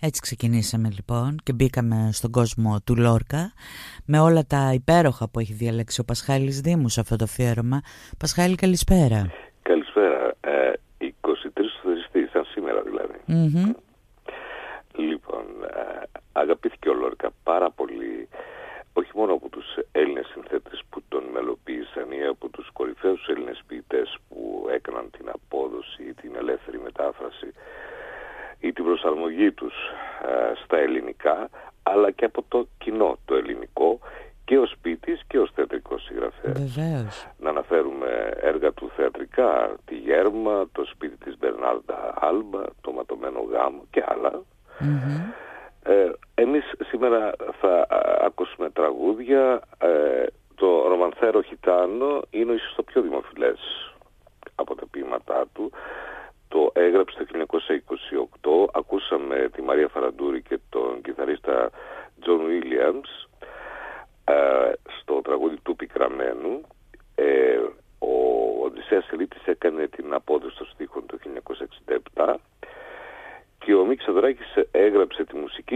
Έτσι ξεκινήσαμε λοιπόν και μπήκαμε στον κόσμο του Λόρκα με όλα τα υπέροχα που έχει διαλέξει ο Πασχάλης Δήμου αυτό το αφιέρωμα. Πασχάλη, καλησπέρα. Καλησπέρα. 23 του Θεριστή, σαν σήμερα δηλαδή. Λοιπόν, αγαπήθηκε ο Λόρκα πάρα πολύ, όχι μόνο από τους Έλληνες συνθέτες που τον μελοποίησαν ή από τους κορυφαίους Έλληνες ποιητές που έκαναν την απόδοση ή την ελεύθερη μετάφραση ή την προσαρμογή τους στα ελληνικά, αλλά και από το κοινό το ελληνικό και ως ποιητής και ως θεατρικός συγγραφέας. Βεβαίως. Να αναφέρουμε έργα του θεατρικά, τη Γέρμα, το σπίτι της Μπερνάρντα Άλμπα, το ματωμένο γάμο και άλλα. Εμείς σήμερα θα ακούσουμε τραγούδια. Το ρομανθέρο Χιτάνο είναι ίσως το πιο δημοφιλές από τα ποίηματά του. Το έγραψε το 1928. Ακούσαμε τη Μαρία Φαραντούρη και τον κιθαρίστα Τζον Βίλιαμς στο τραγούδι του Πικραμένου. Ο Οδυσσέας Ελίτης έκανε την απόδοση των στίχων το 1967 και ο Μίκης Αδωράκης έγραψε τη μουσική